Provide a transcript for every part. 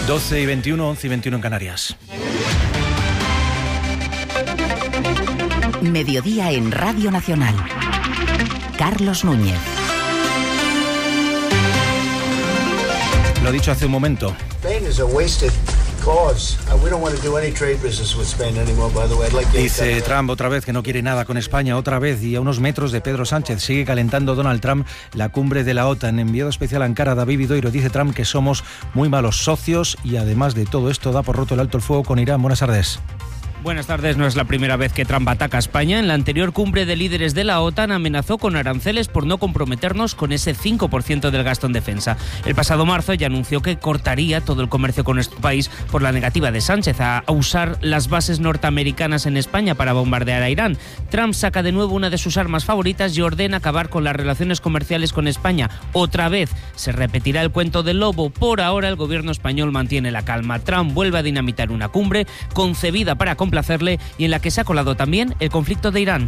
12:21, 11:21 en Canarias. Mediodía en Radio Nacional. Carlos Núñez. Lo dicho hace un momento. Dice Trump otra vez que no quiere nada con España, otra vez, y a unos metros de Pedro Sánchez. Sigue calentando Donald Trump la cumbre de la OTAN. Enviado especial a Ankara, David Vidoiro, dice Trump que somos muy malos socios y además de todo esto da por roto el alto el fuego con Irán. Buenas tardes. Buenas tardes. No es la primera vez que Trump ataca a España. En la anterior cumbre de líderes de la OTAN amenazó con aranceles por no comprometernos con ese 5% del gasto en defensa. El pasado marzo ya anunció que cortaría todo el comercio con nuestro país por la negativa de Sánchez a usar las bases norteamericanas en España para bombardear a Irán. Trump saca de nuevo una de sus armas favoritas y ordena acabar con las relaciones comerciales con España. Otra vez se repetirá el cuento del lobo. Por ahora el gobierno español mantiene la calma. Trump vuelve a dinamitar una cumbre concebida para complacerle y en la que se ha colado también el conflicto de Irán.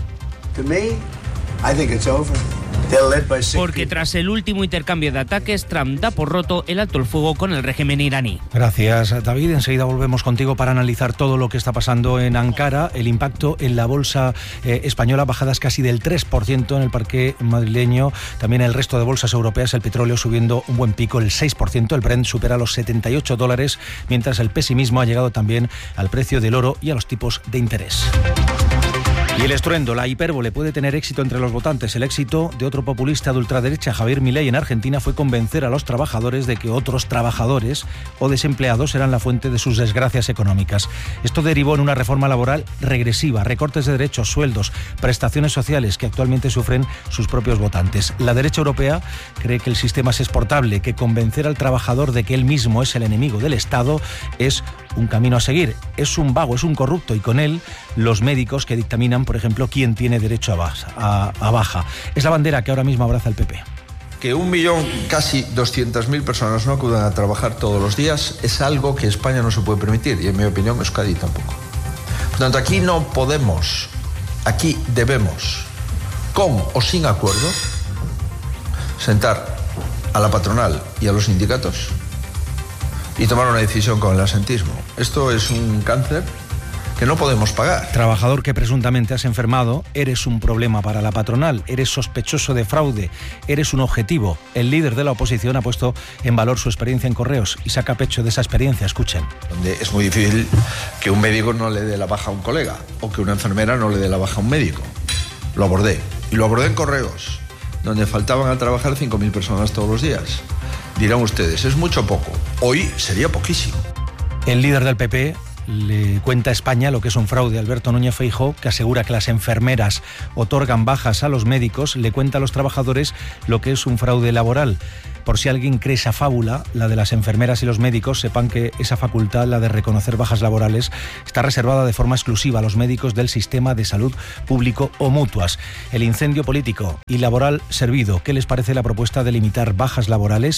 Porque tras el último intercambio de ataques, Trump da por roto el alto el fuego con el régimen iraní. Gracias, David. Enseguida volvemos contigo para analizar todo lo que está pasando en Ankara, el impacto en la bolsa española, bajadas casi del 3% en el parqué madrileño, también el resto de bolsas europeas, el petróleo subiendo un buen pico, el 6%, el Brent supera los $78, mientras el pesimismo ha llegado también al precio del oro y a los tipos de interés. Y el estruendo, la hipérbole, puede tener éxito entre los votantes. El éxito de otro populista de ultraderecha, Javier Milei, en Argentina, fue convencer a los trabajadores de que otros trabajadores o desempleados eran la fuente de sus desgracias económicas. Esto derivó en una reforma laboral regresiva, recortes de derechos, sueldos, prestaciones sociales que actualmente sufren sus propios votantes. La derecha europea cree que el sistema es exportable, que convencer al trabajador de que él mismo es el enemigo del Estado es un camino a seguir. Es un vago, es un corrupto, y con él los médicos que dictaminan, por ejemplo, quién tiene derecho a baja. Es la bandera que ahora mismo abraza el PP. Que 1 millón, casi 200.000 personas no acudan a trabajar todos los días es algo que España no se puede permitir, y en mi opinión Euskadi tampoco. Por tanto, aquí no podemos, aquí debemos, con o sin acuerdo, sentar a la patronal y a los sindicatos y tomar una decisión con el asentismo. Esto es un cáncer que no podemos pagar. Trabajador que presuntamente has enfermado, eres un problema para la patronal, eres sospechoso de fraude, eres un objetivo. El líder de la oposición ha puesto en valor su experiencia en Correos y saca pecho de esa experiencia. Escuchen. Donde es muy difícil que un médico no le dé la baja a un colega o que una enfermera no le dé la baja a un médico. Lo abordé. Y lo abordé en Correos, donde faltaban a trabajar 5.000 personas todos los días. Dirán ustedes, ¿es mucho o poco? Hoy sería poquísimo. El líder del PP le cuenta a España lo que es un fraude. Alberto Núñez Feijóo, que asegura que las enfermeras otorgan bajas a los médicos, le cuenta a los trabajadores lo que es un fraude laboral. Por si alguien cree esa fábula, la de las enfermeras y los médicos, sepan que esa facultad, la de reconocer bajas laborales, está reservada de forma exclusiva a los médicos del sistema de salud público o mutuas. El incendio político y laboral servido. ¿Qué les parece la propuesta de limitar bajas laborales?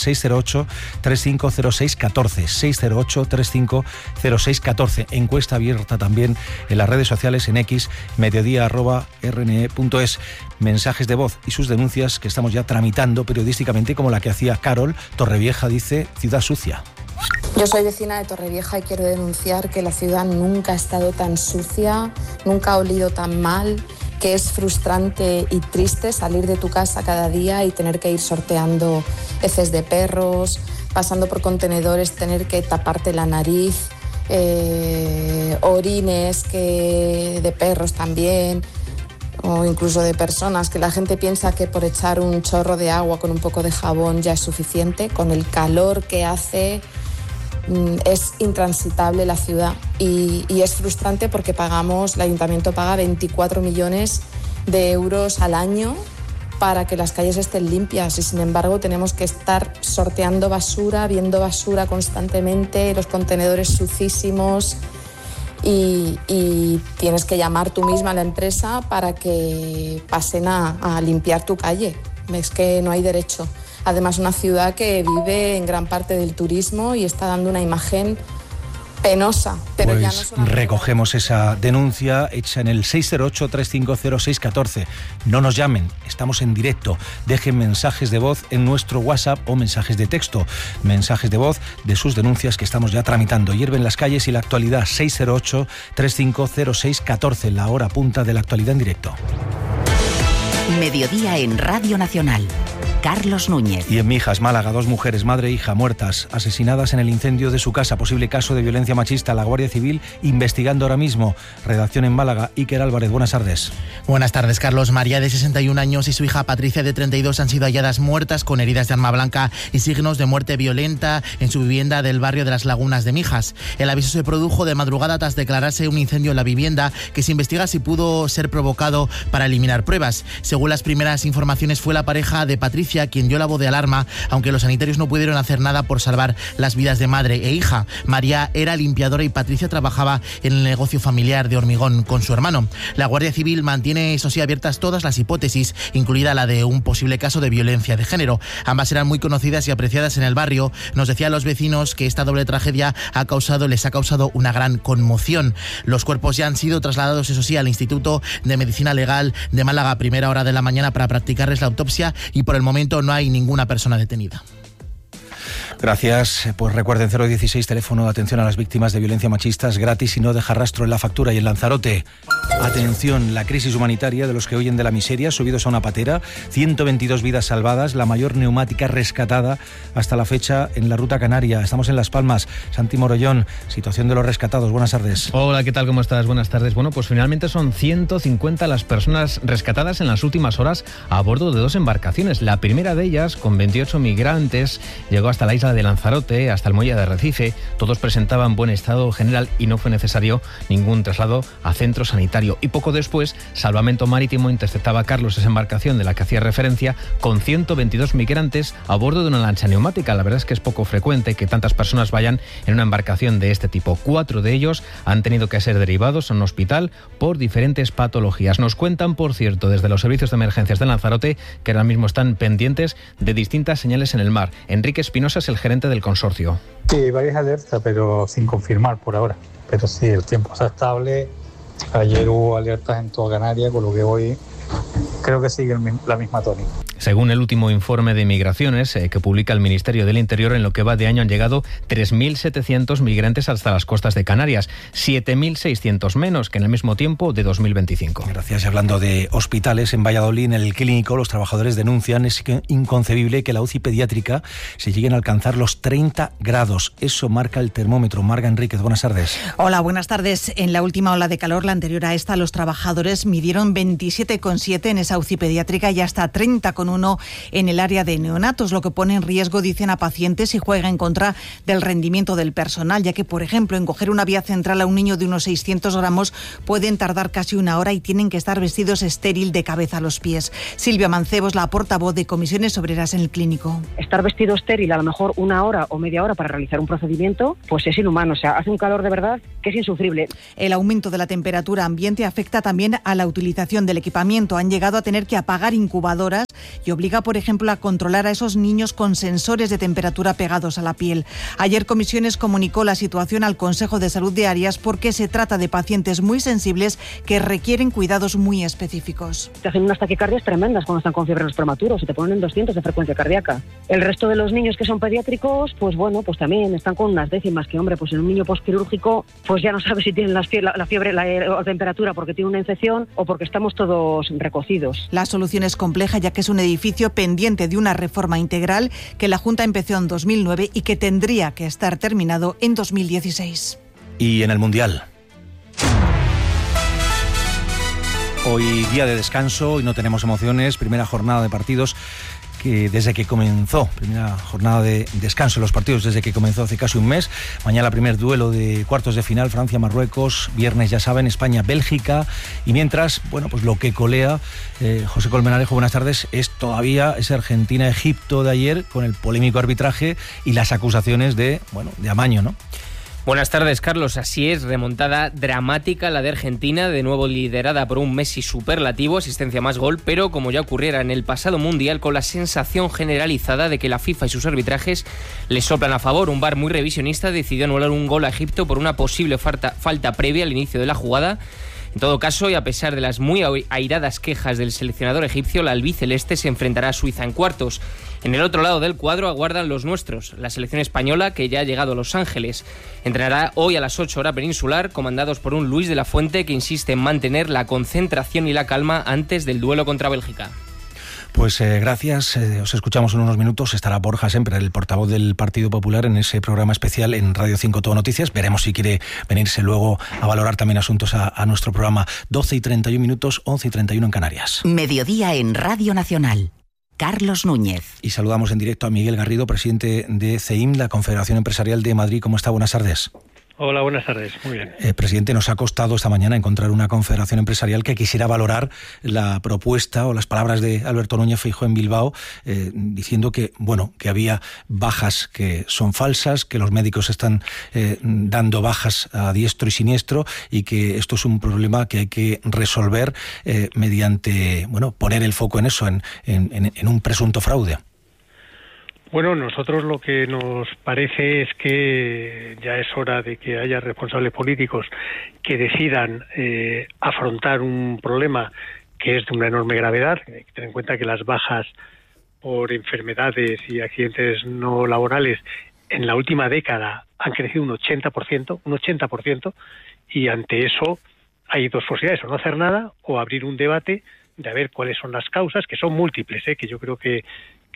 608-3506-14. 608-3506-14. Encuesta abierta también en las redes sociales, en X, mediodía@rne.es. Mensajes de voz y sus denuncias que estamos ya tramitando periodísticamente, como la que hacía Carol. Torrevieja dice ciudad sucia. Yo soy vecina de Torrevieja y quiero denunciar que la ciudad nunca ha estado tan sucia, nunca ha olido tan mal, que es frustrante y triste salir de tu casa cada día y tener que ir sorteando heces de perros, pasando por contenedores, tener que taparte la nariz, orines de perros también, o incluso de personas, que la gente piensa que por echar un chorro de agua con un poco de jabón ya es suficiente. Con el calor que hace es intransitable la ciudad y es frustrante porque el ayuntamiento paga 24 millones de euros al año para que las calles estén limpias y sin embargo tenemos que estar sorteando basura, viendo basura constantemente, los contenedores sucísimos. Y tienes que llamar tú misma a la empresa para que pasen a limpiar tu calle. Es que no hay derecho. Además, una ciudad que vive en gran parte del turismo y está dando una imagen penosa. Pero ya no pues solamente recogemos esa denuncia hecha en el 608-350-614. No nos llamen, estamos en directo. Dejen mensajes de voz en nuestro WhatsApp o mensajes de texto. Mensajes de voz de sus denuncias que estamos ya tramitando. Hierven las calles y la actualidad. 608-350-614, la hora punta de la actualidad en directo. Mediodía en Radio Nacional. Carlos Núñez. Y en Mijas, Málaga, 2 mujeres, madre e hija, muertas, asesinadas en el incendio de su casa. Posible caso de violencia machista. La Guardia Civil investigando ahora mismo. Redacción en Málaga. Iker Álvarez, buenas tardes. Buenas tardes, Carlos. María, de 61 años, y su hija Patricia, de 32, han sido halladas muertas con heridas de arma blanca y signos de muerte violenta en su vivienda del barrio de Las Lagunas de Mijas. El aviso se produjo de madrugada tras declararse un incendio en la vivienda, que se investiga si pudo ser provocado para eliminar pruebas. Según las primeras informaciones, fue la pareja de Patricia quien dio la voz de alarma, aunque los sanitarios no pudieron hacer nada por salvar las vidas de madre e hija. María era limpiadora y Patricia trabajaba en el negocio familiar de hormigón con su hermano. La Guardia Civil mantiene, eso sí, abiertas todas las hipótesis, incluida la de un posible caso de violencia de género. Ambas eran muy conocidas y apreciadas en el barrio. Nos decían los vecinos que esta doble tragedia les ha causado una gran conmoción. Los cuerpos ya han sido trasladados, eso sí, al Instituto de Medicina Legal de Málaga a primera hora de la mañana para practicarles la autopsia, y por el momento no hay ninguna persona detenida. Gracias. Pues recuerden, 016, teléfono de atención a las víctimas de violencia machista, es gratis y no deja rastro en la factura. Y en Lanzarote, atención, la crisis humanitaria de los que huyen de la miseria, subidos a una patera, 122 vidas salvadas, la mayor neumática rescatada hasta la fecha en la ruta canaria. Estamos en Las Palmas. Santi Morollón, situación de los rescatados. Buenas tardes. Hola, ¿qué tal? ¿Cómo estás? Buenas tardes. Bueno, pues finalmente son 150 las personas rescatadas en las últimas horas a bordo de 2 embarcaciones. La primera de ellas, con 28 migrantes, llegó hasta la isla de Lanzarote, hasta el muelle de Arrecife. Todos presentaban buen estado general y no fue necesario ningún traslado a centro sanitario. Y poco después, Salvamento Marítimo interceptaba a Carlos, esa embarcación de la que hacía referencia, con 122 migrantes a bordo de una lancha neumática. La verdad es que es poco frecuente que tantas personas vayan en una embarcación de este tipo. 4 de ellos han tenido que ser derivados a un hospital por diferentes patologías. Nos cuentan, por cierto, desde los servicios de emergencias de Lanzarote, que ahora mismo están pendientes de distintas señales en el mar. Enrique Espinosa es el gerente del consorcio. Sí, varias alertas, pero sin confirmar por ahora. Pero sí, el tiempo está estable. Ayer hubo alertas en toda Canarias, con lo que hoy creo que sigue la misma tónica. Según el último informe de migraciones que publica el Ministerio del Interior, en lo que va de año han llegado 3.700 migrantes hasta las costas de Canarias, 7.600 menos que en el mismo tiempo de 2025. Gracias. Y hablando de hospitales, en Valladolid, en el clínico, los trabajadores denuncian es inconcebible que la UCI pediátrica se lleguen a alcanzar los 30 grados. Eso marca el termómetro. Marga Enríquez, buenas tardes. Hola, buenas tardes. En la última ola de calor, la anterior a esta, los trabajadores midieron 27,7 en esa UCI pediátrica y hasta 30,1 en el área de neonatos, lo que pone en riesgo, dicen, a pacientes y juega en contra del rendimiento del personal, ya que, por ejemplo, en coger una vía central a un niño de unos 600 gramos pueden tardar casi 1 hora y tienen que estar vestidos estéril de cabeza a los pies. Silvia Mancebos, la portavoz de Comisiones Obreras en el clínico. Estar vestido estéril a lo mejor 1 hora o media hora para realizar un procedimiento, pues es inhumano, o sea, hace un calor de verdad que es insufrible. El aumento de la temperatura ambiente afecta también a la utilización del equipamiento. Han llegado a tener que apagar incubadoras y obliga, por ejemplo, a controlar a esos niños con sensores de temperatura pegados a la piel. Ayer Comisiones comunicó la situación al Consejo de Salud de Arias porque se trata de pacientes muy sensibles que requieren cuidados muy específicos. Te hacen unas taquicardias tremendas cuando están con fiebre los prematuros y te ponen en 200 de frecuencia cardíaca. El resto de los niños que son pediátricos, pues bueno, pues también están con unas décimas que, hombre, pues en un niño postquirúrgico, pues ya no sabe si tienen la fiebre, la temperatura porque tiene una infección o porque estamos todos recocidos. La solución es compleja, ya que es un edificio pendiente de una reforma integral que la Junta empezó en 2009 y que tendría que estar terminado en 2016. Y en el Mundial. Hoy día de descanso y no tenemos emociones, primera jornada de partidos que desde que comenzó, primera jornada de descanso en los partidos desde que comenzó hace casi un mes. Mañana primer duelo de cuartos de final, Francia-Marruecos, viernes ya saben, España-Bélgica, y mientras, bueno, pues lo que colea, José Colmenarejo, buenas tardes, es todavía ese Argentina-Egipto de ayer con el polémico arbitraje y las acusaciones de amaño, ¿no? Buenas tardes, Carlos. Así es, remontada dramática la de Argentina, de nuevo liderada por un Messi superlativo, asistencia más gol, pero como ya ocurriera en el pasado Mundial, con la sensación generalizada de que la FIFA y sus arbitrajes le soplan a favor. Un VAR muy revisionista decidió anular un gol a Egipto por una posible falta previa al inicio de la jugada. En todo caso, y a pesar de las muy airadas quejas del seleccionador egipcio, la albiceleste se enfrentará a Suiza en cuartos. En el otro lado del cuadro aguardan los nuestros. La selección española, que ya ha llegado a Los Ángeles, entrenará hoy a las 8 horas peninsular, comandados por un Luis de la Fuente que insiste en mantener la concentración y la calma antes del duelo contra Bélgica. Pues gracias, os escuchamos en unos minutos. Estará Borja Semper, el portavoz del Partido Popular, en ese programa especial en Radio 5 Todo Noticias. Veremos si quiere venirse luego a valorar también asuntos a nuestro programa. 12:31, 11:31 en Canarias. Mediodía en Radio Nacional. Carlos Núñez. Y saludamos en directo a Miguel Garrido, presidente de CEIM, la Confederación Empresarial de Madrid. ¿Cómo está? Buenas tardes. Hola, buenas tardes. Muy bien. Presidente, nos ha costado esta mañana encontrar una confederación empresarial que quisiera valorar la propuesta o las palabras de Alberto Núñez Feijóo en Bilbao, diciendo que, bueno, que había bajas que son falsas, que los médicos están dando bajas a diestro y siniestro y que esto es un problema que hay que resolver mediante, bueno, poner el foco en eso, en un presunto fraude. Bueno, nosotros lo que nos parece es que ya es hora de que haya responsables políticos que decidan afrontar un problema que es de una enorme gravedad. Hay que tener en cuenta que las bajas por enfermedades y accidentes no laborales en la última década han crecido un 80%, y ante eso hay dos posibilidades: o no hacer nada o abrir un debate de a ver cuáles son las causas, que son múltiples, que yo creo que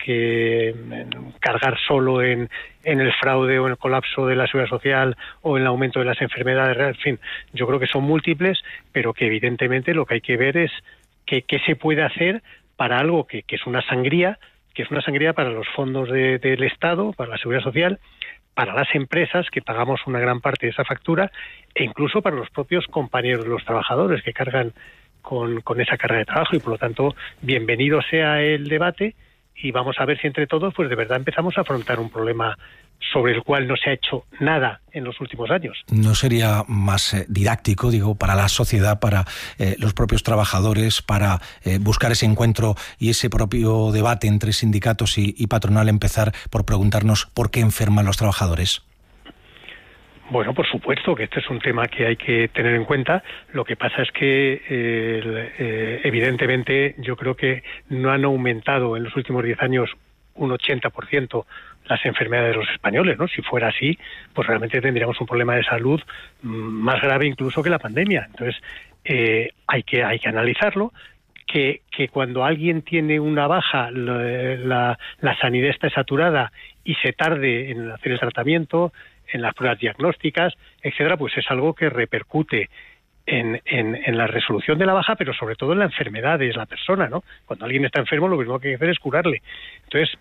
cargar solo en el fraude o en el colapso de la seguridad social o en el aumento de las enfermedades, en fin, yo creo que son múltiples, pero que evidentemente lo que hay que ver es qué se puede hacer para algo que es una sangría, para los fondos del Estado, para la seguridad social, para las empresas que pagamos una gran parte de esa factura, e incluso para los propios compañeros, los trabajadores que cargan con esa carga de trabajo. Y por lo tanto, bienvenido sea el debate, y vamos a ver si entre todos pues de verdad empezamos a afrontar un problema sobre el cual no se ha hecho nada en los últimos años. ¿No sería más didáctico, digo, para la sociedad, para los propios trabajadores, para buscar ese encuentro y ese propio debate entre sindicatos y patronal, empezar por preguntarnos por qué enferman los trabajadores? Bueno, por supuesto que este es un tema que hay que tener en cuenta. Lo que pasa es que, evidentemente, yo creo que no han aumentado en los últimos 10 años un 80% las enfermedades de los españoles, ¿no? Si fuera así, pues realmente tendríamos un problema de salud más grave incluso que la pandemia. Entonces, hay que analizarlo. Que cuando alguien tiene una baja, la sanidad está saturada y se tarde en hacer el tratamiento, en las pruebas diagnósticas, etcétera, pues es algo que repercute en la resolución de la baja, pero sobre todo en la enfermedad de la persona, ¿no? Cuando alguien está enfermo, lo primero que hay que hacer es curarle. Entonces,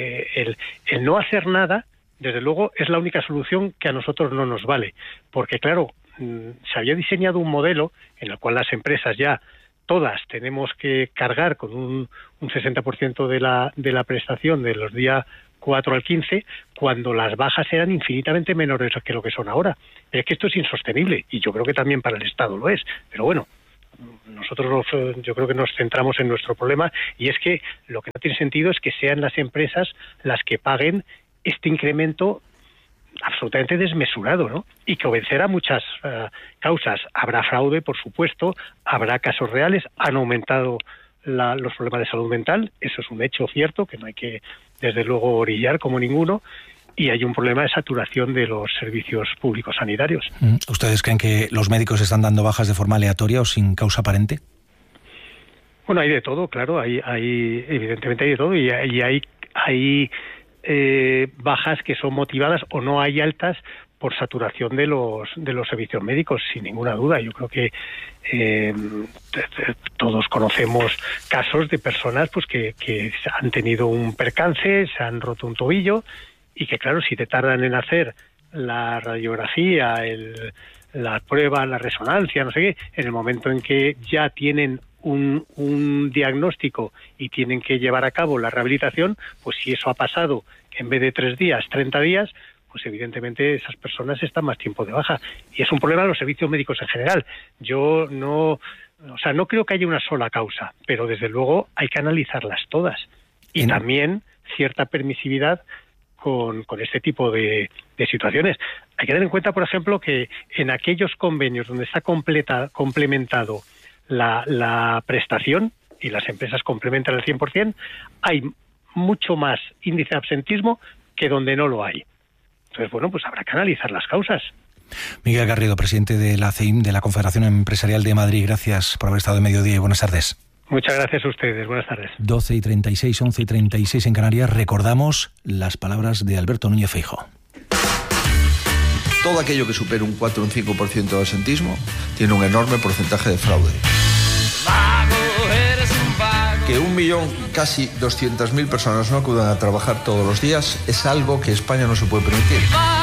el no hacer nada, desde luego, es la única solución que a nosotros no nos vale, porque claro, se había diseñado un modelo en el cual las empresas ya todas tenemos que cargar con un 60% de la prestación de los días 4 al 15, cuando las bajas eran infinitamente menores que lo que son ahora. Es que esto es insostenible, y yo creo que también para el Estado lo es. Pero bueno, nosotros yo creo que nos centramos en nuestro problema, y es que lo que no tiene sentido es que sean las empresas las que paguen este incremento absolutamente desmesurado, ¿no? Y que obedecerá muchas causas. Habrá fraude, por supuesto, habrá casos reales, han aumentado los problemas de salud mental, eso es un hecho cierto que no hay que, desde luego, orillar como ninguno, y hay un problema de saturación de los servicios públicos sanitarios. ¿Ustedes creen que los médicos están dando bajas de forma aleatoria o sin causa aparente? Bueno, hay de todo, claro, evidentemente hay de todo, y hay bajas que son motivadas, o no hay altas por saturación de los servicios médicos, sin ninguna duda. Yo creo que todos conocemos casos de personas pues que han tenido un percance, se han roto un tobillo, y que claro, si te tardan en hacer la radiografía, la prueba, la resonancia, no sé qué, en el momento en que ya tienen un diagnóstico y tienen que llevar a cabo la rehabilitación, pues si eso ha pasado en vez de 3 días, 30 días, pues evidentemente esas personas están más tiempo de baja. Y es un problema de los servicios médicos en general. Yo no creo que haya una sola causa, pero desde luego hay que analizarlas todas. Y también cierta permisividad con este tipo de situaciones. Hay que tener en cuenta, por ejemplo, que en aquellos convenios donde está complementado la prestación y las empresas complementan el 100%, hay mucho más índice de absentismo que donde no lo hay. Entonces, bueno, pues habrá que analizar las causas. Miguel Garrido, presidente de la CEIM, de la Confederación Empresarial de Madrid, gracias por haber estado en Mediodía y buenas tardes. Muchas gracias a ustedes, buenas tardes. 12:36, 11:36 en Canarias. Recordamos las palabras de Alberto Núñez Feijóo. Todo aquello que supere un 4 o un 5% de absentismo tiene un enorme porcentaje de fraude. Que 1.000.000, casi 200.000 personas no acudan a trabajar todos los días es algo que España no se puede permitir.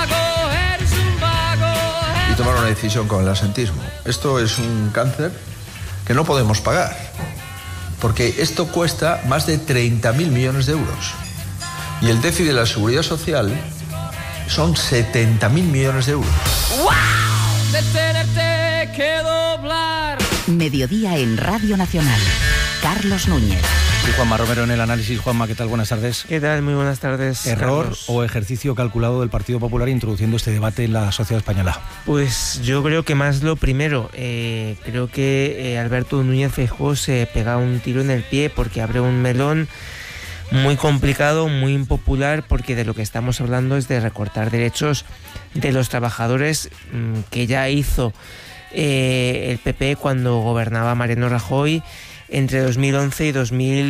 Y tomar una decisión con el absentismo. Esto es un cáncer que no podemos pagar, porque esto cuesta más de 30.000 millones de euros. Y el déficit de la Seguridad Social son 70.000 millones de euros. ¡Wow! De tenerte que doblar. Mediodía en Radio Nacional. Carlos Núñez. Y Juanma Romero en el análisis. Juanma, ¿qué tal? Buenas tardes. ¿Qué tal? Muy buenas tardes, ¿Error Carlos o ejercicio calculado del Partido Popular introduciendo este debate en la sociedad española? Pues yo creo que más lo primero. Creo que Alberto Núñez Feijóo se pega un tiro en el pie porque abre un melón muy complicado, muy impopular, porque de lo que estamos hablando es de recortar derechos de los trabajadores que ya hizo el PP cuando gobernaba Mariano Rajoy entre 2011 y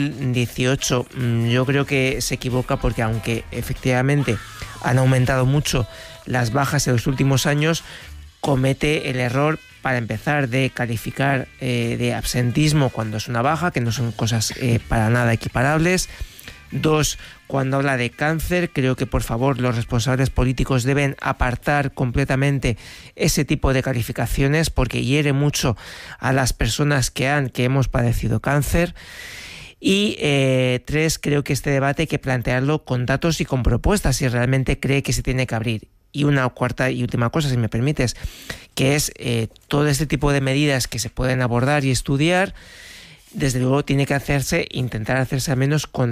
2018. Yo creo que se equivoca porque aunque efectivamente han aumentado mucho las bajas en los últimos años, comete el error, para empezar, de calificar de absentismo cuando es una baja, que no son cosas para nada equiparables. 2, cuando habla de cáncer, creo que por favor los responsables políticos deben apartar completamente ese tipo de calificaciones porque hiere mucho a las personas que hemos padecido cáncer. Y 3, creo que este debate hay que plantearlo con datos y con propuestas si realmente cree que se tiene que abrir. Y una cuarta y última cosa, si me permites, que es todo este tipo de medidas que se pueden abordar y estudiar. Desde luego tiene que intentar hacerse al menos con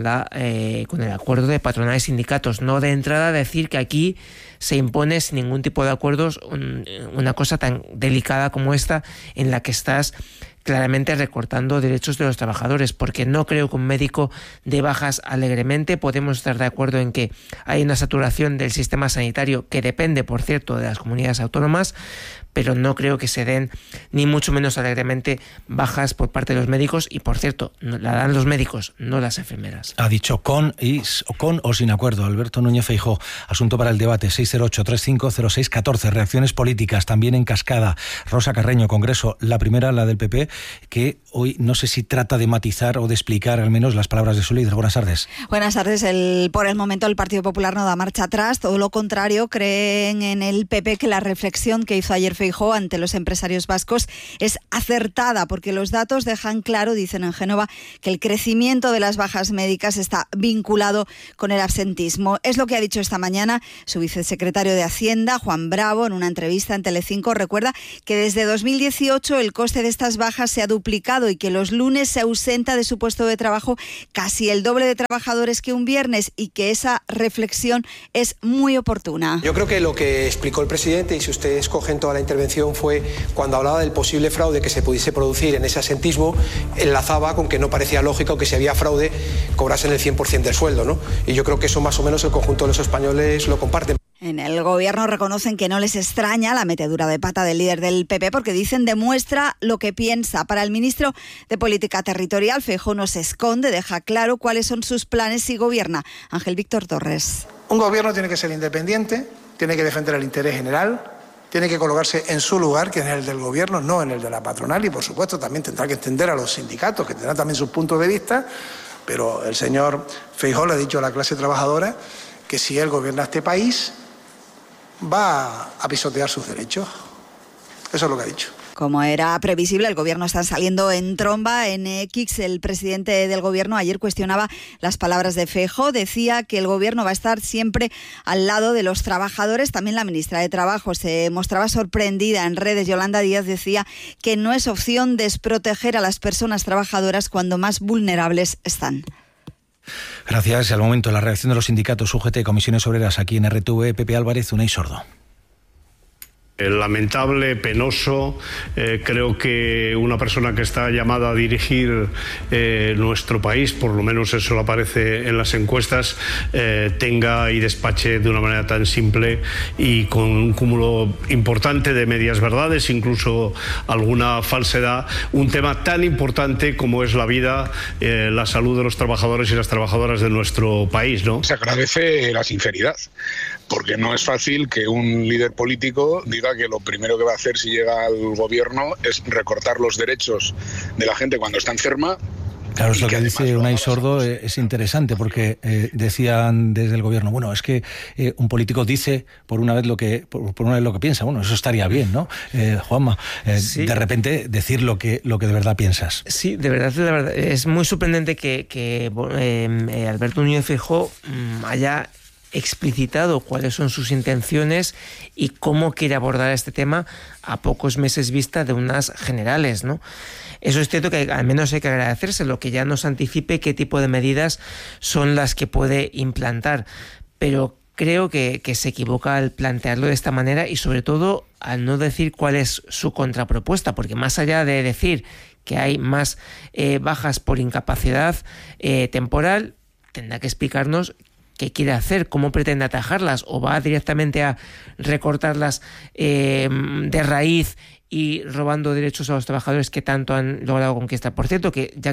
el acuerdo de patronales y sindicatos, no de entrada decir que aquí se impone sin ningún tipo de acuerdos una cosa tan delicada como esta, en la que estás claramente recortando derechos de los trabajadores, porque no creo que un médico dé bajas alegremente. Podemos estar de acuerdo en que hay una saturación del sistema sanitario que depende, por cierto, de las comunidades autónomas, pero no creo que se den ni mucho menos alegremente bajas por parte de los médicos, y por cierto, la dan los médicos, no las enfermeras. Ha dicho con o sin acuerdo Alberto Núñez Feijóo. Asunto para el debate, 608-3506-14. Reacciones políticas también en cascada. Rosa Carreño, Congreso, la primera, la del PP, que hoy no sé si trata de matizar o de explicar al menos las palabras de su líder. Buenas tardes. Buenas tardes. Por el momento el Partido Popular no da marcha atrás, todo lo contrario, creen en el PP que la reflexión que hizo ayer Feijóo ante los empresarios vascos es acertada, porque los datos dejan claro, dicen en Génova, que el crecimiento de las bajas médicas está vinculado con el absentismo. Es lo que ha dicho esta mañana su vicesecretario de Hacienda, Juan Bravo, en una entrevista en Telecinco. Recuerda que desde 2018 el coste de estas bajas se ha duplicado y que los lunes se ausenta de su puesto de trabajo casi el doble de trabajadores que un viernes, y que esa reflexión es muy oportuna. Yo creo que lo que explicó el presidente, y si ustedes cogen toda la intervención, fue cuando hablaba del posible fraude que se pudiese producir en ese absentismo, enlazaba con que no parecía lógico que si había fraude cobrasen el 100% del sueldo, ¿no? Y yo creo que eso más o menos el conjunto de los españoles lo comparten. En el gobierno reconocen que no les extraña la metedura de pata del líder del PP, porque dicen demuestra lo que piensa. Para el ministro de Política Territorial, Feijóo no se esconde, deja claro cuáles son sus planes si gobierna. Ángel Víctor Torres. Un gobierno tiene que ser independiente, tiene que defender el interés general, tiene que colocarse en su lugar, que es el del gobierno, no en el de la patronal, y por supuesto también tendrá que entender a los sindicatos, que tendrán también sus puntos de vista, pero el señor Feijóo le ha dicho a la clase trabajadora que si él gobierna este país va a pisotear sus derechos. Eso es lo que ha dicho. Como era previsible, el Gobierno está saliendo en tromba. En X, el presidente del Gobierno ayer cuestionaba las palabras de Feijóo. Decía que el Gobierno va a estar siempre al lado de los trabajadores. También la ministra de Trabajo se mostraba sorprendida en redes. Yolanda Díaz decía que no es opción desproteger a las personas trabajadoras cuando más vulnerables están. Gracias. Al momento, la reacción de los sindicatos UGT y Comisiones Obreras aquí en RTV, Pepe Álvarez, Unai Sordo. Lamentable, penoso. Creo que una persona que está llamada a dirigir nuestro país, por lo menos eso le aparece en las encuestas, tenga y despache de una manera tan simple y con un cúmulo importante de medias verdades, incluso alguna falsedad, un tema tan importante como es la vida, la salud de los trabajadores y las trabajadoras de nuestro país, ¿no? Se agradece la sinceridad, porque no es fácil que un líder político diga que lo primero que va a hacer si llega al gobierno es recortar los derechos de la gente cuando está enferma. Claro, es lo que dice Unai Sordo, es interesante porque decían desde el gobierno, bueno, es que un político dice por una vez lo que piensa. Bueno, eso estaría bien, ¿no? Juanma, sí. De repente decir lo que de verdad piensas. Sí, de verdad es muy sorprendente que Alberto Núñez Feijóo haya explicitado cuáles son sus intenciones y cómo quiere abordar este tema a pocos meses vista de unas generales, ¿no? Eso es cierto que al menos hay que agradecérselo, que ya nos anticipe qué tipo de medidas son las que puede implantar, pero creo que se equivoca al plantearlo de esta manera y sobre todo al no decir cuál es su contrapropuesta, porque más allá de decir que hay más bajas por incapacidad temporal, tendrá que explicarnos qué quiere hacer, cómo pretende atajarlas, o va directamente a recortarlas de raíz y robando derechos a los trabajadores que tanto han logrado conquistar. Por cierto, que ya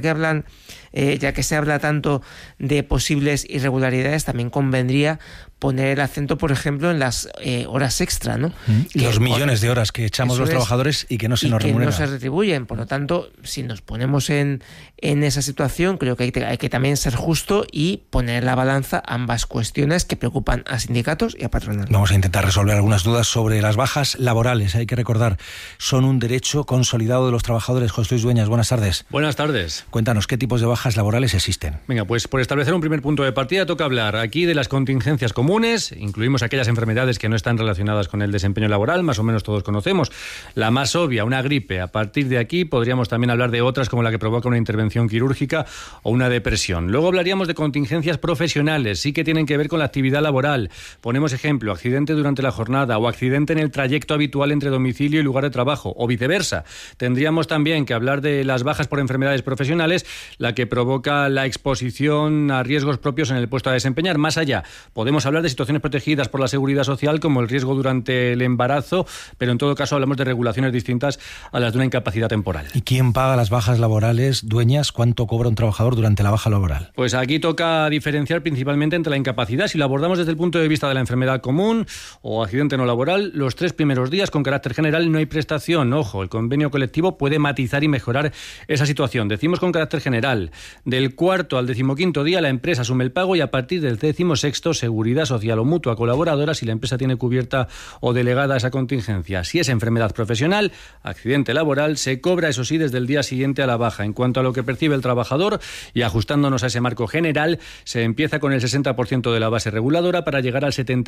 que se habla tanto de posibles irregularidades, también convendría poner el acento, por ejemplo, en las horas extra, ¿no? Los millones de horas que echamos los trabajadores y que no se nos remuneran. Que no se retribuyen. Por lo tanto, si nos ponemos en esa situación, creo que hay que también ser justo y poner en la balanza ambas cuestiones que preocupan a sindicatos y a patronal. Vamos a intentar resolver algunas dudas sobre las bajas laborales. Hay que recordar, son un derecho consolidado de los trabajadores. José Luis Dueñas, buenas tardes. Buenas tardes. Cuéntanos, ¿qué tipos de bajas laborales existen? Venga, pues por establecer un primer punto de partida toca hablar aquí de las contingencias comunes. Incluimos aquellas enfermedades que no están relacionadas con el desempeño laboral, más o menos todos conocemos. La más obvia, una gripe. A partir de aquí podríamos también hablar de otras como la que provoca una intervención quirúrgica o una depresión. Luego hablaríamos de contingencias profesionales, sí que tienen que ver con la actividad laboral. Ponemos ejemplo, accidente durante la jornada o accidente en el trayecto habitual entre domicilio y lugar de trabajo, o viceversa. Tendríamos también que hablar de las bajas por enfermedades profesionales, la que provoca la exposición a riesgos propios en el puesto a desempeñar. Más allá, podemos hablar de situaciones protegidas por la seguridad social como el riesgo durante el embarazo, pero en todo caso hablamos de regulaciones distintas a las de una incapacidad temporal. ¿Y quién paga las bajas laborales, Dueñas? ¿Cuánto cobra un trabajador durante la baja laboral? Pues aquí toca diferenciar principalmente entre la incapacidad. Si lo abordamos desde el punto de vista de la enfermedad común o accidente no laboral, los 3 primeros días con carácter general no hay prestación. Ojo, el convenio colectivo puede matizar y mejorar esa situación. Decimos con carácter general, del 4º al 15º día la empresa asume el pago y a partir del 16º seguridad social o mutua colaboradora si la empresa tiene cubierta o delegada esa contingencia. Si es enfermedad profesional, accidente laboral, se cobra, eso sí, desde el día siguiente a la baja. En cuanto a lo que percibe el trabajador y ajustándonos a ese marco general, se empieza con el 60% de la base reguladora para llegar al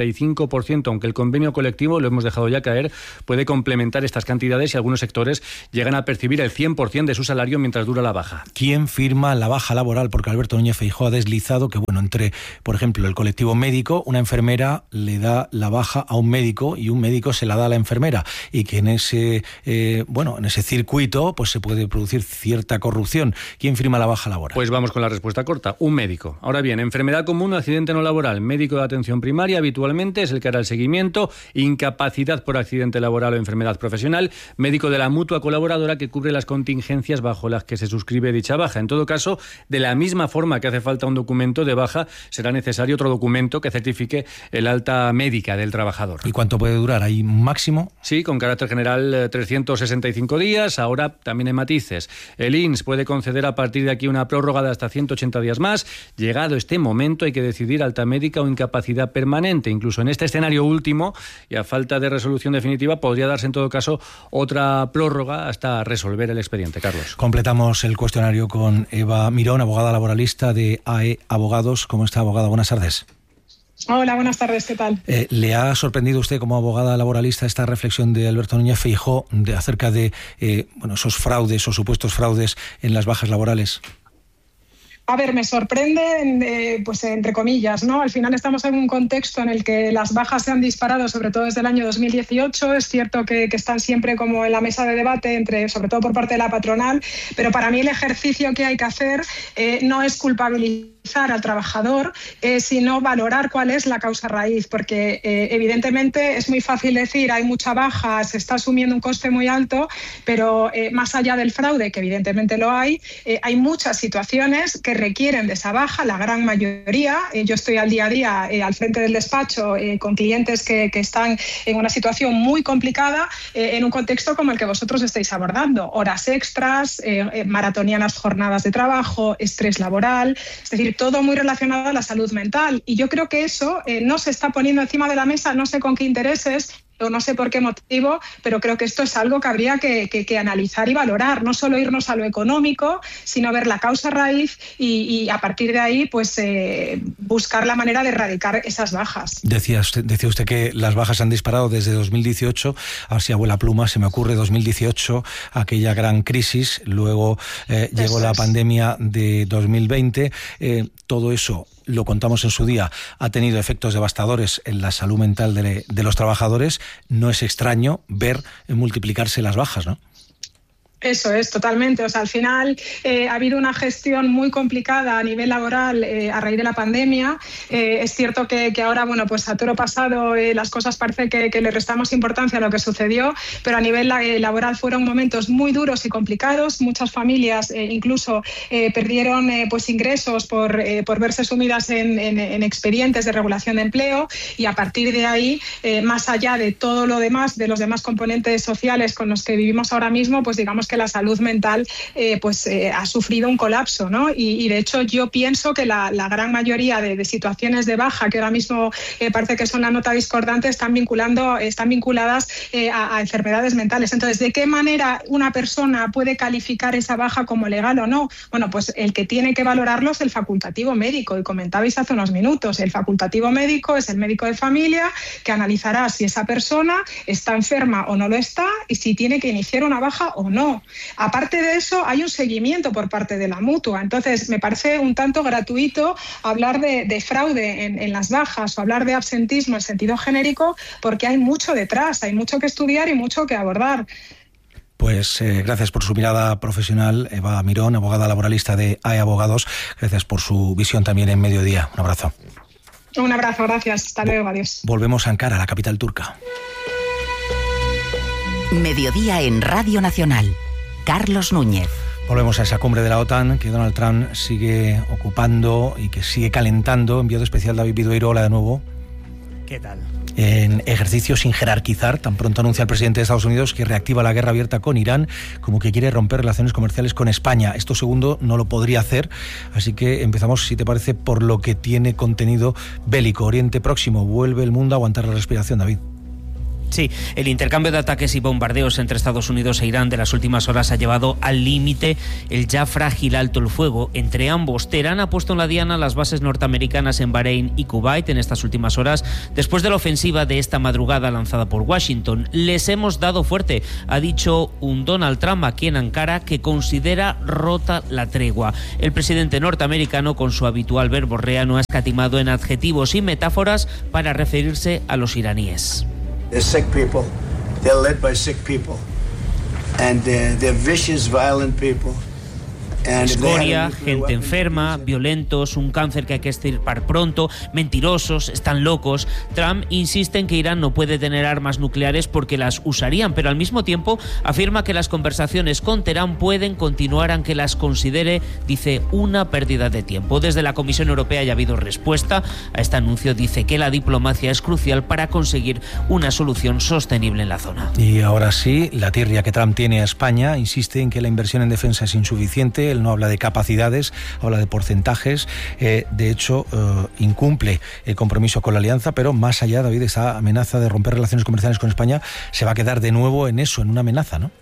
75%, aunque el convenio colectivo, lo hemos dejado ya caer, puede complementar estas cantidades y algunos sectores llegan a percibir el 100% de su salario mientras dura la baja. ¿Quién firma la baja laboral? Porque Alberto Núñez Feijóo ha deslizado que, entre, por ejemplo, el colectivo médico, una enfermera le da la baja a un médico y un médico se la da a la enfermera, y que en ese circuito pues se puede producir cierta corrupción. ¿Quién firma la baja laboral? Pues vamos con la respuesta corta, un médico. Ahora bien, enfermedad común o accidente no laboral, médico de atención primaria habitualmente es el que hará el seguimiento, incapacidad por accidente laboral o enfermedad profesional, médico de la mutua colaboradora que cubre las contingencias bajo las que se suscribe dicha baja. En todo caso, de la misma forma que hace falta un documento de baja, será necesario otro documento que certifique notifique el alta médica del trabajador. ¿Y cuánto puede durar? ¿Hay un máximo? Sí, con carácter general 365 días. Ahora también hay matices. El INS puede conceder a partir de aquí una prórroga de hasta 180 días más. Llegado este momento hay que decidir alta médica o incapacidad permanente. Incluso en este escenario último, y a falta de resolución definitiva, podría darse en todo caso otra prórroga hasta resolver el expediente. Carlos. Completamos el cuestionario con Eva Mirón, abogada laboralista de AE Abogados. ¿Cómo está, abogada? Buenas tardes. Hola, buenas tardes, ¿qué tal? ¿Le ha sorprendido a usted como abogada laboralista esta reflexión de Alberto Núñez Feijóo acerca de esos fraudes o supuestos fraudes en las bajas laborales? A ver, me sorprende, pues entre comillas, ¿no? Al final estamos en un contexto en el que las bajas se han disparado, sobre todo desde el año 2018. Es cierto que están siempre como en la mesa de debate, sobre todo por parte de la patronal, pero para mí el ejercicio que hay que hacer no es culpabilizar al trabajador, sino valorar cuál es la causa raíz, porque evidentemente es muy fácil decir hay mucha baja, se está asumiendo un coste muy alto, pero más allá del fraude, que evidentemente lo hay muchas situaciones que requieren de esa baja, la gran mayoría. Yo estoy al día a día al frente del despacho con clientes que están en una situación muy complicada en un contexto como el que vosotros estáis abordando. Horas extras, maratonianas jornadas de trabajo, estrés laboral, es decir, todo muy relacionado a la salud mental. Y yo creo que eso no se está poniendo encima de la mesa, no sé con qué intereses, o no sé por qué motivo, pero creo que esto es algo que habría que analizar y valorar, no solo irnos a lo económico, sino ver la causa raíz y a partir de ahí pues buscar la manera de erradicar esas bajas. Decía usted que las bajas han disparado desde 2018, así abuela pluma, se me ocurre 2018, aquella gran crisis, luego llegó la pandemia de 2020, todo eso, lo contamos en su día, ha tenido efectos devastadores en la salud mental de los trabajadores. No es extraño ver multiplicarse las bajas, ¿no? Eso es, totalmente. O sea, al final ha habido una gestión muy complicada a nivel laboral a raíz de la pandemia. Es cierto que ahora, bueno, pues a toro pasado las cosas parece que le restamos importancia a lo que sucedió, pero a nivel laboral fueron momentos muy duros y complicados. Muchas familias incluso perdieron pues ingresos por verse sumidas en expedientes de regulación de empleo, y a partir de ahí, más allá de todo lo demás, de los demás componentes sociales con los que vivimos ahora mismo, pues digamos que la salud mental ha sufrido un colapso, ¿no? Y de hecho yo pienso que la gran mayoría de situaciones de baja que ahora mismo parece que son la nota discordante están vinculadas a enfermedades mentales. Entonces, ¿de qué manera una persona puede calificar esa baja como legal o no? Bueno, pues el que tiene que valorarlo es el facultativo médico, y comentabais hace unos minutos, el facultativo médico es el médico de familia que analizará si esa persona está enferma o no lo está y si tiene que iniciar una baja o no. Aparte de eso, hay un seguimiento por parte de la mutua. Entonces, me parece un tanto gratuito hablar de fraude en las bajas o hablar de absentismo en sentido genérico, porque hay mucho detrás, hay mucho que estudiar y mucho que abordar. Pues gracias por su mirada profesional, Eva Mirón, abogada laboralista de AE Abogados. Gracias por su visión también en Mediodía. Un abrazo. Un abrazo, gracias. Hasta luego, adiós. Volvemos a Ankara, la capital turca. Mediodía en Radio Nacional. Carlos Núñez. Volvemos a esa cumbre de la OTAN que Donald Trump sigue ocupando y que sigue calentando. Enviado especial David Bidueiro, hola de nuevo. ¿Qué tal? En ejercicio sin jerarquizar, tan pronto anuncia el presidente de Estados Unidos que reactiva la guerra abierta con Irán, como que quiere romper relaciones comerciales con España. Esto segundo no lo podría hacer, así que empezamos, si te parece, por lo que tiene contenido bélico. Oriente Próximo, vuelve el mundo a aguantar la respiración, David. Sí, el intercambio de ataques y bombardeos entre Estados Unidos e Irán de las últimas horas ha llevado al límite el ya frágil alto el fuego entre ambos. Teherán ha puesto en la diana las bases norteamericanas en Bahrein y Kuwait en estas últimas horas, después de la ofensiva de esta madrugada lanzada por Washington. Les hemos dado fuerte, ha dicho un Donald Trump aquí en Ankara, que considera rota la tregua. El presidente norteamericano, con su habitual verborrea, no ha escatimado en adjetivos y metáforas para referirse a los iraníes. They're sick people. They're led by sick people. And they're vicious, violent people. Escoria, gente enferma, violentos, un cáncer que hay que extirpar pronto, mentirosos, están locos. Trump insiste en que Irán no puede tener armas nucleares porque las usarían, pero al mismo tiempo afirma que las conversaciones con Teherán pueden continuar aunque las considere, dice, una pérdida de tiempo. Desde la Comisión Europea ya ha habido respuesta a este anuncio. Dice que la diplomacia es crucial para conseguir una solución sostenible en la zona. Y ahora sí, la tirria que Trump tiene a España, insiste en que la inversión en defensa es insuficiente. Él no habla de capacidades, habla de porcentajes. De hecho, incumple el compromiso con la alianza, pero más allá, David, esa amenaza de romper relaciones comerciales con España se va a quedar de nuevo en eso, en una amenaza, ¿no?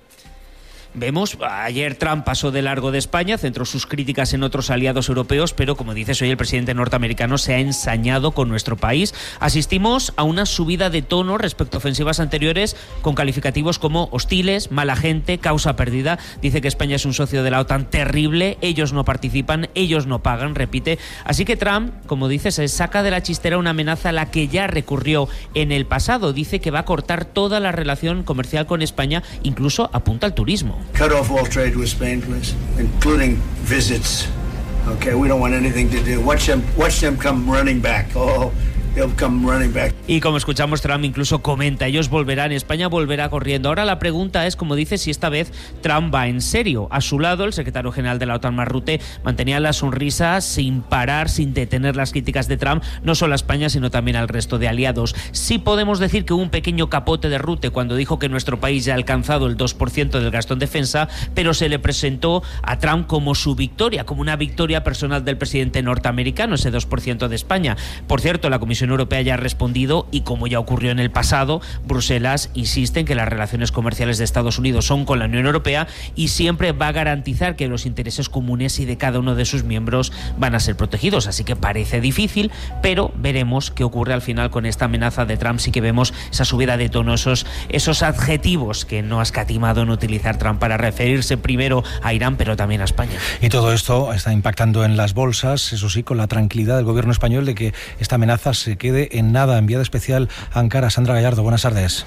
Vemos, ayer Trump pasó de largo de España, centró sus críticas en otros aliados europeos, pero como dices, hoy el presidente norteamericano se ha ensañado con nuestro país. Asistimos a una subida de tono respecto a ofensivas anteriores con calificativos como hostiles, mala gente, causa perdida. Dice que España es un socio de la OTAN terrible, ellos no participan, ellos no pagan, repite. Así que Trump, como dice, se saca de la chistera una amenaza a la que ya recurrió en el pasado. Dice que va a cortar toda la relación comercial con España, incluso apunta al turismo. Cut off all trade with Spain, please, including visits. Okay, we don't want anything to do. Watch them come running back. Oh, they'll come running back. Y como escuchamos, Trump incluso comenta, ellos volverán, España volverá corriendo. Ahora la pregunta es, como dice, si esta vez Trump va en serio. A su lado, el secretario general de la OTAN, Mark Rutte, mantenía la sonrisa sin parar, sin detener las críticas de Trump, no solo a España, sino también al resto de aliados. Sí podemos decir que hubo un pequeño capote de Rutte cuando dijo que nuestro país ya ha alcanzado el 2% del gasto en defensa, pero se le presentó a Trump como su victoria, como una victoria personal del presidente norteamericano, ese 2% de España. Por cierto, la Comisión Europea ya ha respondido y, como ya ocurrió en el pasado, Bruselas insiste en que las relaciones comerciales de Estados Unidos son con la Unión Europea y siempre va a garantizar que los intereses comunes y de cada uno de sus miembros van a ser protegidos. Así que parece difícil, pero veremos qué ocurre al final con esta amenaza de Trump. Sí que vemos esa subida de tono, esos adjetivos que no ha escatimado en utilizar Trump para referirse primero a Irán, pero también a España. Y todo esto está impactando en las bolsas, eso sí, con la tranquilidad del gobierno español de que esta amenaza se quede en nada. Enviada especial a Ankara, Sandra Gallardo, buenas tardes.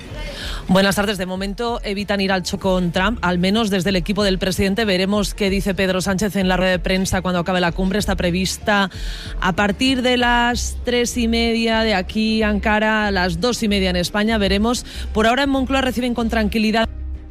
Buenas tardes. De momento evitan ir al choque con Trump, al menos desde el equipo del presidente. Veremos qué dice Pedro Sánchez en la rueda de prensa cuando acabe la cumbre. Está prevista a partir de las 3:30 de aquí, Ankara, a las 2:30 en España. Veremos. Por ahora en Moncloa reciben con tranquilidad.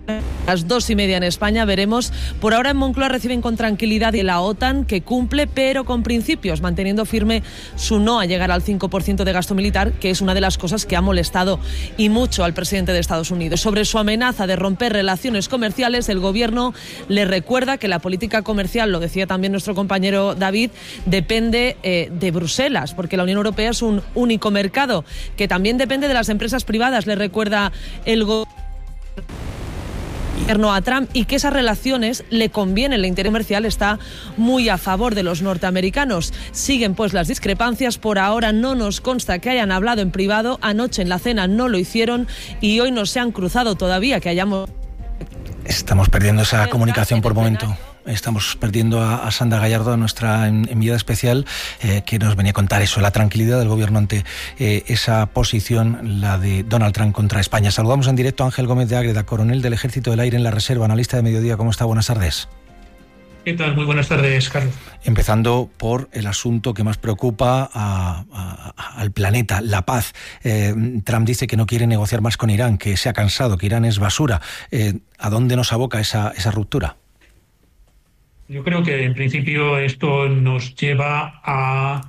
Las 2:30 en España, veremos. Por ahora en Moncloa reciben con tranquilidad de la OTAN, que cumple, pero con principios, manteniendo firme su no a llegar al 5% de gasto militar, que es una de las cosas que ha molestado y mucho al presidente de Estados Unidos. Sobre su amenaza de romper relaciones comerciales, el gobierno le recuerda que la política comercial, lo decía también nuestro compañero David, depende de Bruselas, porque la Unión Europea es un único mercado, que también depende de las empresas privadas, le recuerda el gobierno a Trump, y que esas relaciones le convienen. El interés comercial está muy a favor de los norteamericanos. Siguen pues las discrepancias. Por ahora no nos consta que hayan hablado en privado. Anoche en la cena no lo hicieron y hoy no se han cruzado todavía, que hayamos... Estamos perdiendo esa comunicación por momento. Estamos perdiendo a Sandra Gallardo, nuestra enviada especial, que nos venía a contar eso, la tranquilidad del gobierno ante esa posición, la de Donald Trump contra España. Saludamos en directo a Ángel Gómez de Ágreda, coronel del Ejército del Aire en la Reserva, analista de Mediodía. ¿Cómo está? Buenas tardes. ¿Qué tal? Muy buenas tardes, Carlos. Empezando por el asunto que más preocupa al planeta, la paz. Trump dice que no quiere negociar más con Irán, que se ha cansado, que Irán es basura. ¿A dónde nos aboca esa ruptura? Yo creo que en principio esto nos lleva a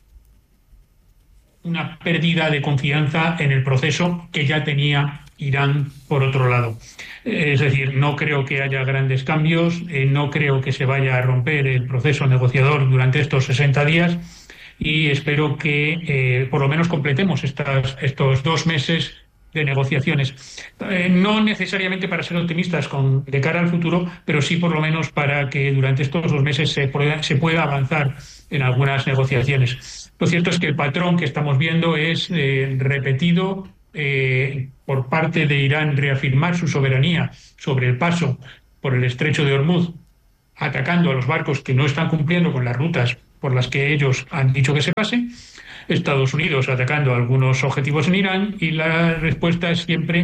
una pérdida de confianza en el proceso que ya tenía Irán por otro lado. Es decir, no creo que haya grandes cambios, no creo que se vaya a romper el proceso negociador durante estos 60 días y espero que por lo menos completemos estos 2 meses de negociaciones. No necesariamente para ser optimistas de cara al futuro, pero sí por lo menos para que durante estos 2 meses se pueda avanzar en algunas negociaciones. Lo cierto es que el patrón que estamos viendo es repetido por parte de Irán, reafirmar su soberanía sobre el paso por el estrecho de Hormuz, atacando a los barcos que no están cumpliendo con las rutas por las que ellos han dicho que se pasen. Estados Unidos atacando algunos objetivos en Irán y la respuesta es siempre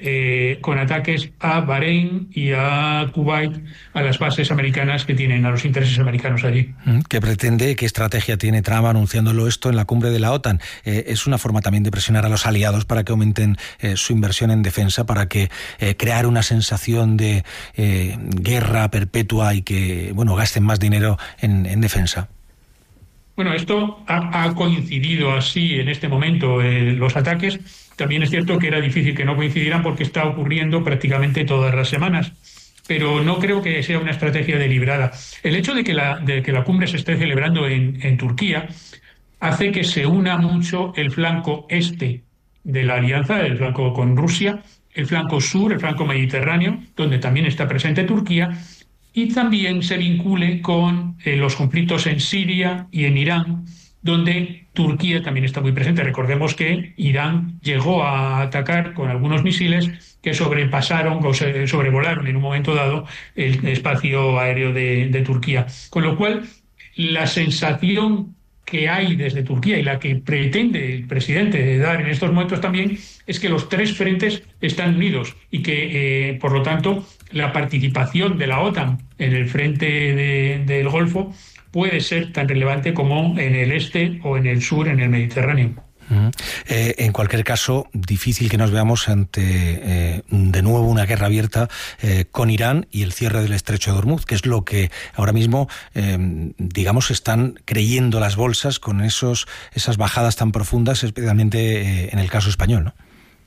con ataques a Bahrein y a Kuwait, a las bases americanas que tienen, a los intereses americanos allí. ¿Qué pretende, qué estrategia tiene Trump anunciándolo esto en la cumbre de la OTAN? ¿Es una forma también de presionar a los aliados para que aumenten su inversión en defensa, para que crear una sensación de guerra perpetua y que gasten más dinero en defensa? Bueno, esto ha coincidido así en este momento, los ataques. También es cierto que era difícil que no coincidieran porque está ocurriendo prácticamente todas las semanas, pero no creo que sea una estrategia deliberada. El hecho de que la cumbre se esté celebrando en Turquía hace que se una mucho el flanco este de la alianza, el flanco con Rusia, el flanco sur, el flanco mediterráneo, donde también está presente Turquía, y también se vincule con los conflictos en Siria y en Irán, donde Turquía también está muy presente. Recordemos que Irán llegó a atacar con algunos misiles que sobrepasaron o sobrevolaron en un momento dado el espacio aéreo de Turquía. Con lo cual, la sensación que hay desde Turquía y la que pretende el presidente dar en estos momentos también es que los tres frentes están unidos y que, por lo tanto, la participación de la OTAN en el frente del Golfo puede ser tan relevante como en el este o en el sur, en el Mediterráneo. En cualquier caso, difícil que nos veamos ante de nuevo una guerra abierta con Irán y el cierre del estrecho de Hormuz, que es lo que ahora mismo, están creyendo las bolsas con esas bajadas tan profundas, especialmente en el caso español, ¿no?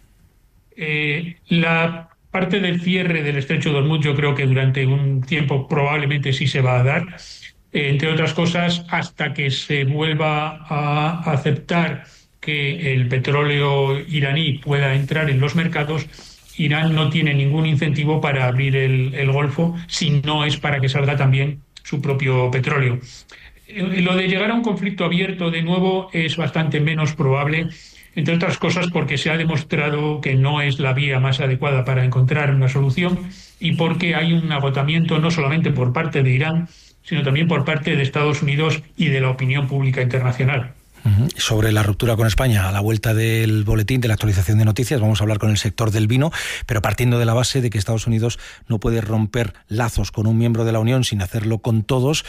La parte del cierre del estrecho de Hormuz yo creo que durante un tiempo probablemente sí se va a dar, entre otras cosas, hasta que se vuelva a aceptar que el petróleo iraní pueda entrar en los mercados. Irán no tiene ningún incentivo para abrir el Golfo si no es para que salga también su propio petróleo. Lo de llegar a un conflicto abierto de nuevo es bastante menos probable, entre otras cosas porque se ha demostrado que no es la vía más adecuada para encontrar una solución y porque hay un agotamiento no solamente por parte de Irán, sino también por parte de Estados Unidos y de la opinión pública internacional. Sobre la ruptura con España, a la vuelta del boletín de la actualización de noticias, vamos a hablar con el sector del vino, pero partiendo de la base de que Estados Unidos no puede romper lazos con un miembro de la Unión sin hacerlo con todos.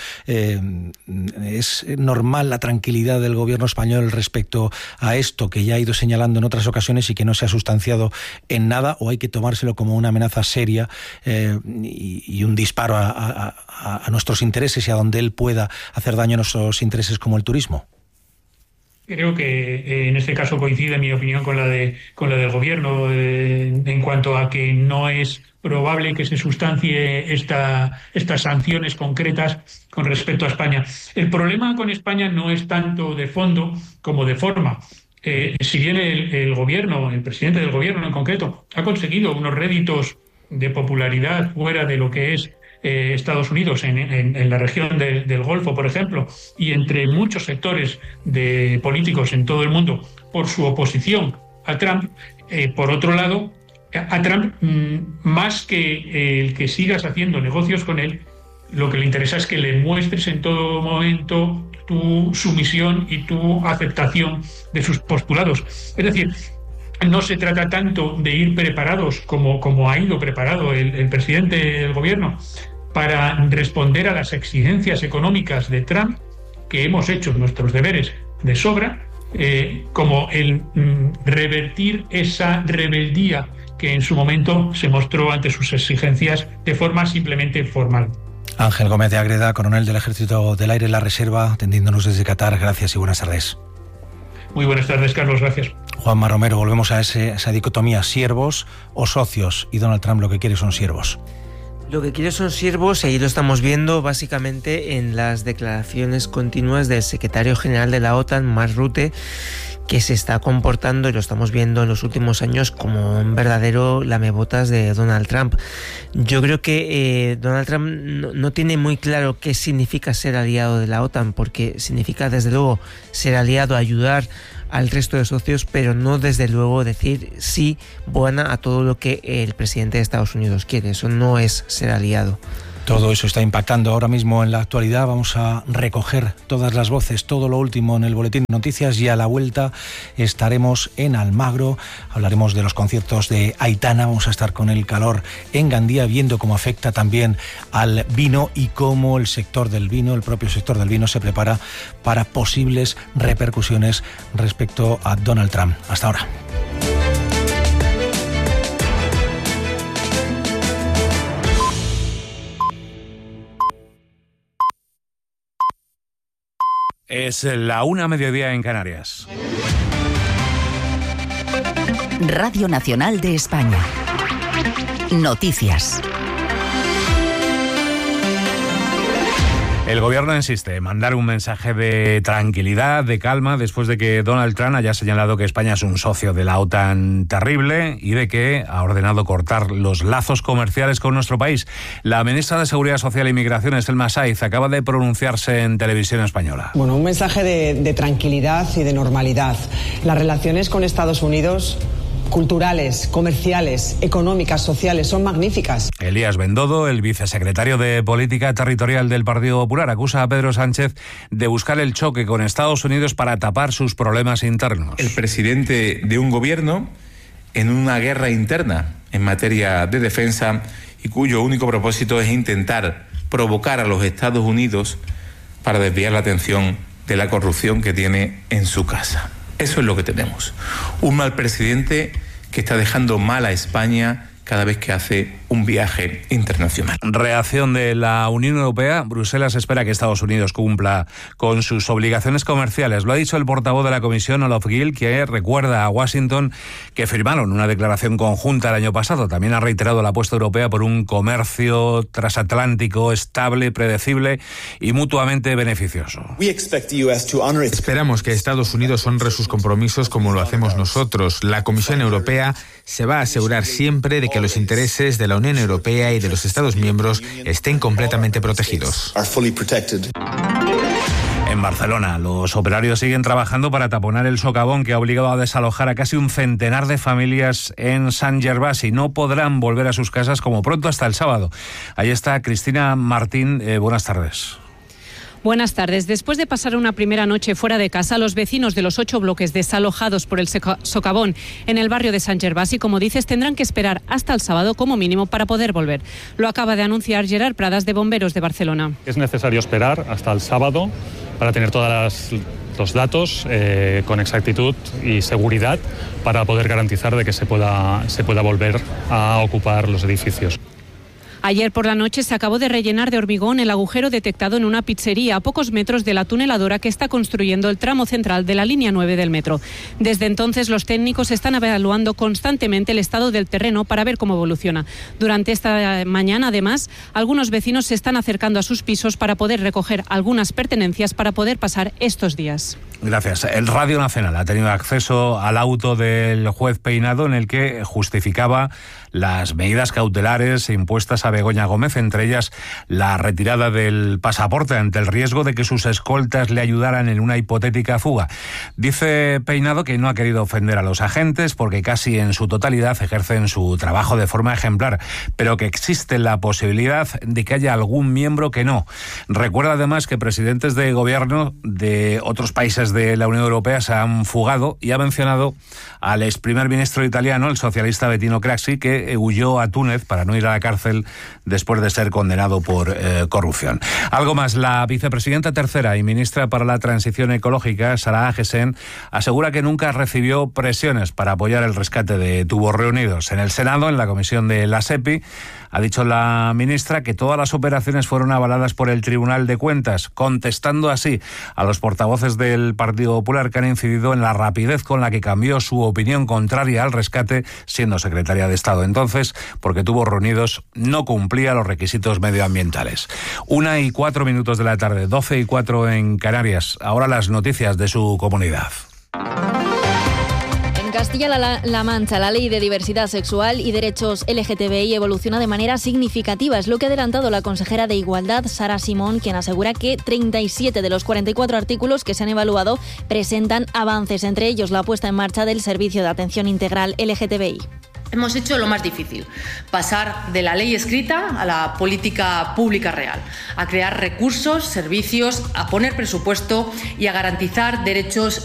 ¿Es normal la tranquilidad del gobierno español respecto a esto que ya ha ido señalando en otras ocasiones y que no se ha sustanciado en nada, o hay que tomárselo como una amenaza seria y un disparo a nuestros intereses y a donde él pueda hacer daño a nuestros intereses como el turismo? Creo que en este caso coincide mi opinión con la del gobierno en cuanto a que no es probable que se sustancie estas sanciones concretas con respecto a España. El problema con España no es tanto de fondo como de forma. Si bien el gobierno, el presidente del gobierno en concreto, ha conseguido unos réditos de popularidad fuera de lo que es Estados Unidos, en la región del Golfo, por ejemplo, y entre muchos sectores de políticos en todo el mundo por su oposición a Trump, por otro lado, a Trump, más que el que sigas haciendo negocios con él, lo que le interesa es que le muestres en todo momento tu sumisión y tu aceptación de sus postulados. Es decir, no se trata tanto de ir preparados como ha ido preparado el presidente del gobierno para responder a las exigencias económicas de Trump, que hemos hecho nuestros deberes de sobra, como el revertir esa rebeldía que en su momento se mostró ante sus exigencias de forma simplemente formal. Ángel Gómez de Ágreda, coronel del Ejército del Aire en la Reserva, atendiéndonos desde Qatar. Gracias y buenas tardes. Muy buenas tardes, Carlos. Gracias. Juanma Romero, volvemos a esa dicotomía, siervos o socios, y Donald Trump lo que quiere son siervos. Lo que quiere son siervos, y ahí lo estamos viendo básicamente en las declaraciones continuas del secretario general de la OTAN, Mark Rutte, que se está comportando, y lo estamos viendo en los últimos años, como un verdadero lamebotas de Donald Trump. Yo creo que Donald Trump no tiene muy claro qué significa ser aliado de la OTAN, porque significa desde luego ser aliado, ayudar al resto de socios, pero no desde luego decir sí, buena a todo lo que el presidente de Estados Unidos quiere. Eso no es ser aliado. Todo eso está impactando ahora mismo en la actualidad. Vamos a recoger todas las voces, todo lo último en el Boletín de Noticias, y a la vuelta estaremos en Almagro. Hablaremos de los conciertos de Aitana, vamos a estar con el calor en Gandía, viendo cómo afecta también al vino y cómo el sector del vino, el propio sector del vino, se prepara para posibles repercusiones respecto a Donald Trump. Hasta ahora. Es la 1:00 en Canarias. Radio Nacional de España. Noticias. El gobierno insiste en mandar un mensaje de tranquilidad, de calma, después de que Donald Trump haya señalado que España es un socio de la OTAN terrible y de que ha ordenado cortar los lazos comerciales con nuestro país. La ministra de Seguridad Social e Inmigración, Selma Saiz, acaba de pronunciarse en televisión española. Bueno, un mensaje de tranquilidad y de normalidad. Las relaciones con Estados Unidos, culturales, comerciales, económicas, sociales, son magníficas. Elías Bendodo, el vicesecretario de Política Territorial del Partido Popular, acusa a Pedro Sánchez de buscar el choque con Estados Unidos para tapar sus problemas internos. El presidente de un gobierno en una guerra interna en materia de defensa y cuyo único propósito es intentar provocar a los Estados Unidos para desviar la atención de la corrupción que tiene en su casa. Eso es lo que tenemos. Un mal presidente que está dejando mal a España cada vez que hace un viaje internacional. Reacción de la Unión Europea. Bruselas espera que Estados Unidos cumpla con sus obligaciones comerciales. Lo ha dicho el portavoz de la Comisión, Olof Gill, que recuerda a Washington que firmaron una declaración conjunta el año pasado. También ha reiterado la apuesta europea por un comercio transatlántico estable, predecible y mutuamente beneficioso. Esperamos que Estados Unidos honre sus compromisos como lo hacemos nosotros. La Comisión Europea se va a asegurar siempre de que los intereses de la Unión Europea y de los Estados miembros estén completamente protegidos. En Barcelona, los operarios siguen trabajando para taponar el socavón que ha obligado a desalojar a casi un centenar de familias en Sant Gervasi. No podrán volver a sus casas como pronto hasta el sábado. Ahí está Cristina Martín. Buenas tardes. Buenas tardes. Después de pasar una primera noche fuera de casa, los vecinos de los 8 bloques desalojados por el socavón en el barrio de Sant Gervasi, como dices, tendrán que esperar hasta el sábado como mínimo para poder volver. Lo acaba de anunciar Gerard Pradas, de Bomberos de Barcelona. Es necesario esperar hasta el sábado para tener todos los datos con exactitud y seguridad para poder garantizar de que se pueda volver a ocupar los edificios. Ayer por la noche se acabó de rellenar de hormigón el agujero detectado en una pizzería a pocos metros de la tuneladora que está construyendo el tramo central de la línea 9 del metro. Desde entonces los técnicos están evaluando constantemente el estado del terreno para ver cómo evoluciona. Durante esta mañana, además, algunos vecinos se están acercando a sus pisos para poder recoger algunas pertenencias para poder pasar estos días. Gracias. El Radio Nacional ha tenido acceso al auto del juez Peinado en el que justificaba las medidas cautelares impuestas a Begoña Gómez, entre ellas la retirada del pasaporte ante el riesgo de que sus escoltas le ayudaran en una hipotética fuga. Dice Peinado que no ha querido ofender a los agentes porque casi en su totalidad ejercen su trabajo de forma ejemplar, pero que existe la posibilidad de que haya algún miembro que no. Recuerda además que presidentes de gobierno de otros países de la Unión Europea se han fugado y ha mencionado al ex primer ministro italiano, el socialista Bettino Craxi, que huyó a Túnez para no ir a la cárcel después de ser condenado por corrupción. Algo más, la vicepresidenta tercera y ministra para la Transición Ecológica, Sara Agesen, asegura que nunca recibió presiones para apoyar el rescate de tubos reunidos. En el Senado, en la comisión de la SEPI, ha dicho la ministra que todas las operaciones fueron avaladas por el Tribunal de Cuentas, contestando así a los portavoces del Partido Popular que han incidido en la rapidez con la que cambió su opinión contraria al rescate, siendo secretaria de Estado entonces, porque Tubos Reunidos no cumplía los requisitos medioambientales. 1:04 de la tarde, 12:04 en Canarias. Ahora las noticias de su comunidad. En Castilla-La Mancha, la ley de diversidad sexual y derechos LGTBI evoluciona de manera significativa. Es lo que ha adelantado la consejera de Igualdad, Sara Simón, quien asegura que 37 de los 44 artículos que se han evaluado presentan avances, entre ellos la puesta en marcha del Servicio de Atención Integral LGTBI. Hemos hecho lo más difícil, pasar de la ley escrita a la política pública real, a crear recursos, servicios, a poner presupuesto y a garantizar derechos